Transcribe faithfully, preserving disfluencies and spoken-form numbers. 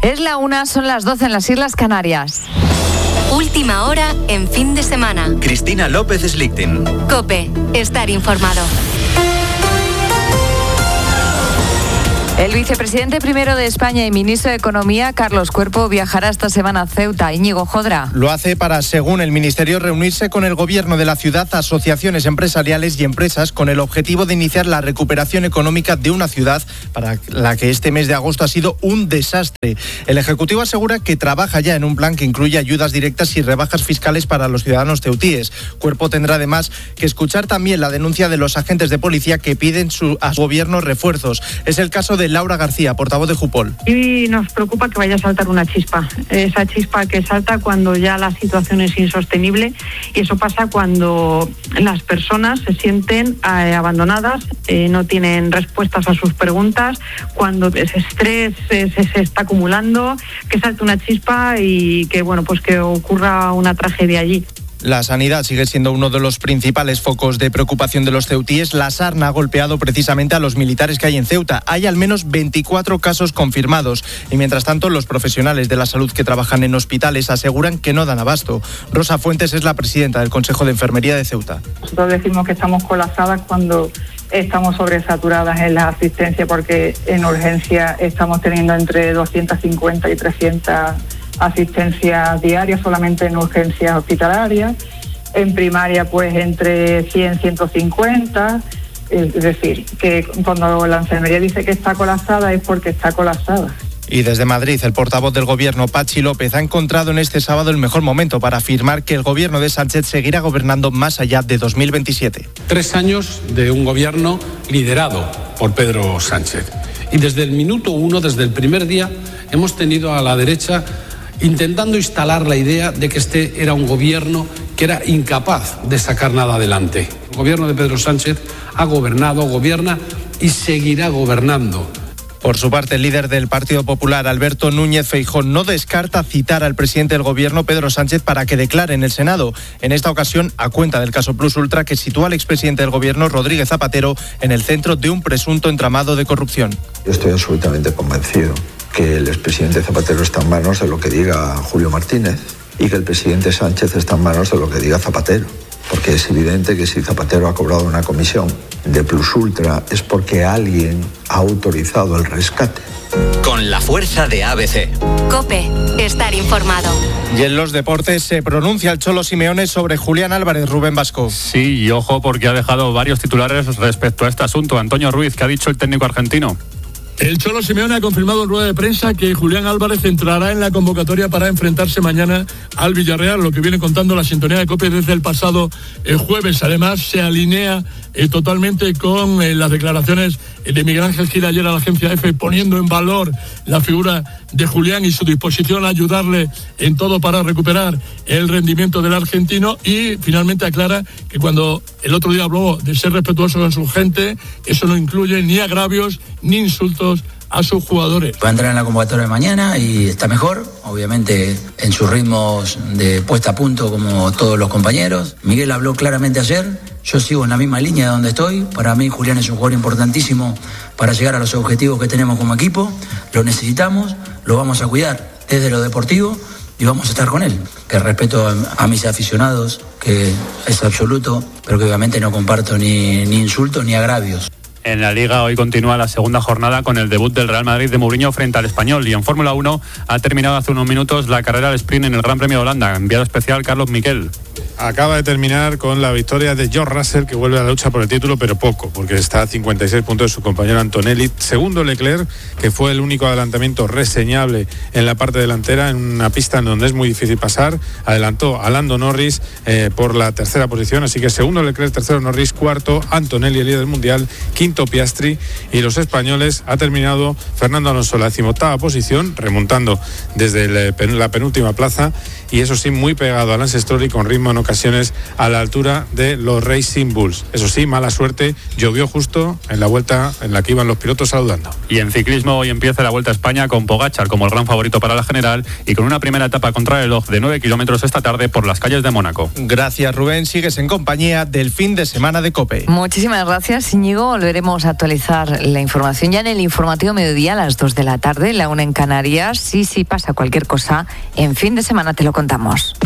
Es la una, son las doce en las Islas Canarias. Última hora en fin de semana. Cristina López Slichting. COPE, estar informado. El vicepresidente primero de España y ministro de Economía, Carlos Cuerpo, viajará esta semana a Ceuta. Íñigo Jodra. Lo hace para, según el Ministerio, reunirse con el gobierno de la ciudad, asociaciones empresariales y empresas con el objetivo de iniciar la recuperación económica de una ciudad para la que este mes de agosto ha sido un desastre. El Ejecutivo asegura que trabaja ya en un plan que incluye ayudas directas y rebajas fiscales para los ciudadanos ceutíes. Cuerpo tendrá además que escuchar también la denuncia de los agentes de policía que piden su, a su gobierno refuerzos. Es el caso de Laura García, portavoz de Jupol. Y nos preocupa que vaya a saltar una chispa, esa chispa que salta cuando ya la situación es insostenible, y eso pasa cuando las personas se sienten eh, abandonadas, eh, no tienen respuestas a sus preguntas, cuando ese estrés eh, se, se está acumulando, que salte una chispa y que bueno pues que ocurra una tragedia allí. La sanidad sigue siendo uno de los principales focos de preocupación de los ceutíes. La sarna ha golpeado precisamente a los militares que hay en Ceuta. Hay al menos veinticuatro casos confirmados y mientras tanto los profesionales de la salud que trabajan en hospitales aseguran que no dan abasto. Rosa Fuentes es la presidenta del Consejo de Enfermería de Ceuta. Nosotros decimos que estamos colapsadas cuando estamos sobresaturadas en la asistencia, porque en urgencia estamos teniendo entre doscientas cincuenta y trescientas asistencias diarias solamente en urgencias hospitalarias. En primaria pues entre cien, ciento cincuenta. Es decir, que cuando la enfermería dice que está colapsada es porque está colapsada. Y desde Madrid, el portavoz del Gobierno, Patxi López, ha encontrado en este sábado el mejor momento para afirmar que el Gobierno de Sánchez seguirá gobernando más allá de dos mil veintisiete. Tres años de un Gobierno liderado por Pedro Sánchez. Y desde el minuto uno, desde el primer día, hemos tenido a la derecha intentando instalar la idea de que este era un gobierno que era incapaz de sacar nada adelante. El gobierno de Pedro Sánchez ha gobernado, gobierna y seguirá gobernando. Por su parte, el líder del Partido Popular, Alberto Núñez Feijóo, no descarta citar al presidente del Gobierno, Pedro Sánchez, para que declare en el Senado. En esta ocasión, a cuenta del caso Plus Ultra, que sitúa al expresidente del Gobierno, Rodríguez Zapatero, en el centro de un presunto entramado de corrupción. Yo estoy absolutamente convencido que el expresidente Zapatero está en manos de lo que diga Julio Martínez y que el presidente Sánchez está en manos de lo que diga Zapatero. Porque es evidente que si Zapatero ha cobrado una comisión de Plus Ultra es porque alguien ha autorizado el rescate. Con la fuerza de A B C. COPE, estar informado. Y en los deportes se pronuncia el Cholo Simeone sobre Julián Álvarez. Rubén Vasco. Sí, y ojo porque ha dejado varios titulares respecto a este asunto. Antonio Ruiz, ¿qué ha dicho el técnico argentino? El Cholo Simeone ha confirmado en rueda de prensa que Julián Álvarez entrará en la convocatoria para enfrentarse mañana al Villarreal, lo que viene contando la sintonía de COPE desde el pasado eh, jueves. Además, se alinea eh, totalmente con eh, las declaraciones de Miguel Ángel Gil ayer a la agencia EFE, poniendo en valor la figura de Julián y su disposición a ayudarle en todo para recuperar el rendimiento del argentino, y finalmente aclara que cuando el otro día habló de ser respetuoso con su gente, eso no incluye ni agravios ni insultos a sus jugadores. Va a entrar en la convocatoria de mañana y está mejor, obviamente en sus ritmos de puesta a punto como todos los compañeros. Miguel habló claramente ayer, yo sigo en la misma línea de donde estoy. Para mí Julián es un jugador importantísimo para llegar a los objetivos que tenemos como equipo. Lo necesitamos, lo vamos a cuidar desde lo deportivo y vamos a estar con él. Que respeto a, a mis aficionados, que es absoluto, pero que obviamente no comparto ni, ni insultos ni agravios. En la Liga hoy continúa la segunda jornada con el debut del Real Madrid de Mourinho frente al Español, y en Fórmula uno ha terminado hace unos minutos la carrera al sprint en el Gran Premio de Holanda. Enviado especial Carlos Miquel. Acaba de terminar con la victoria de George Russell, que vuelve a la lucha por el título, pero poco, porque está a cincuenta y seis puntos de su compañero Antonelli. Segundo Leclerc, que fue el único adelantamiento reseñable en la parte delantera, en una pista en donde es muy difícil pasar. Adelantó a Lando Norris eh, por la tercera posición, así que segundo Leclerc, tercero Norris, cuarto Antonelli, el líder del mundial, quinto Piastri, y los españoles ha terminado Fernando Alonso la decimoctava posición, remontando desde el, la penúltima plaza, y eso sí, muy pegado a Lance Stroll y con ritmo no ocasiones a la altura de los Racing Bulls. Eso sí, mala suerte, llovió justo en la vuelta en la que iban los pilotos saludando. Y en ciclismo hoy empieza la Vuelta a España con Pogačar como el gran favorito para la general y con una primera etapa contrarreloj de nueve kilómetros esta tarde por las calles de Mónaco. Gracias, Rubén. Sigues en compañía del fin de semana de COPE. Muchísimas gracias, Íñigo. Volveremos a actualizar la información ya en el informativo mediodía a las dos de la tarde, la una en Canarias. Y si pasa cualquier cosa, en fin de semana te lo contamos.